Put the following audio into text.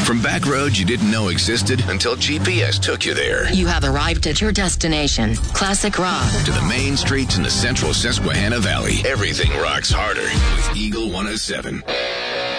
From back roads you didn't know existed until GPS took you there. You have arrived at your destination, Classic Rock. To the main streets in the central Susquehanna Valley. Everything rocks harder with Eagle 107.